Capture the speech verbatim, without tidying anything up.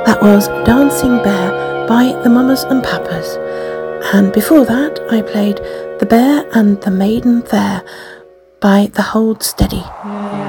That was Dancing Bear by the Mamas and Papas. And before that, I played The Bear and the Maiden Fair by The Hold Steady.